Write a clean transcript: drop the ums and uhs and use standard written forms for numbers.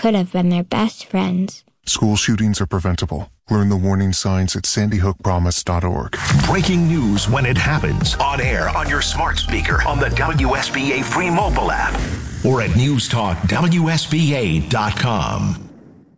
could have been their best friends. School shootings are preventable. Learn the warning signs at sandyhookpromise.org. Breaking news when it happens. On air, on your smart speaker, on the WSBA free mobile app, or at newstalkwsba.com.